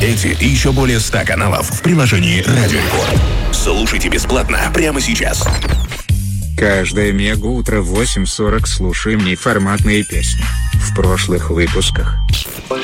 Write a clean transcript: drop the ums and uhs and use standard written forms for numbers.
Эти и еще более 100 каналов в приложении Радио Рекорд. Слушайте бесплатно прямо сейчас. Каждое мега-утро в 8:40 слушаем неформатные песни. В прошлых выпусках